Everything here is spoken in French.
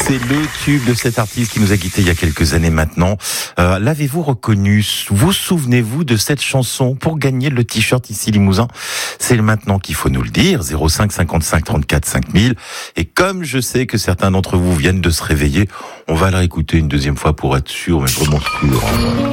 C'est le tube de cet artiste qui nous a quittés il y a quelques années maintenant. L'avez-vous reconnu? Vous souvenez-vous de cette chanson? Pour gagner le t-shirt ici Limousin, c'est maintenant qu'il faut nous le dire. 05 55 34 5000. Et comme je sais que certains d'entre vous viennent de se réveiller, on va la réécouter une deuxième fois pour être sûr, mais vraiment sûr.